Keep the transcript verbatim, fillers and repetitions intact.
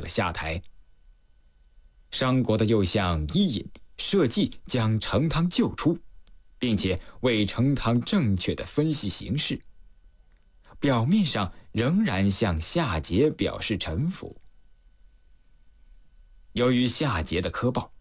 了下台。商国的右相伊尹设计将成汤救出，并且为成汤正确的分析形势，表面上仍然向夏桀表示臣服。由于夏桀的苛暴，